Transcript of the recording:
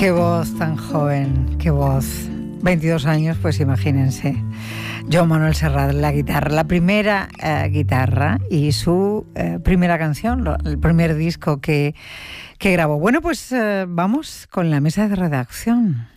Qué voz tan joven, qué voz. 22 años, pues imagínense. Joan Manuel Serrat, la guitarra, la primera guitarra y su primera canción, el primer disco que grabó. Bueno, pues vamos con la mesa de redacción.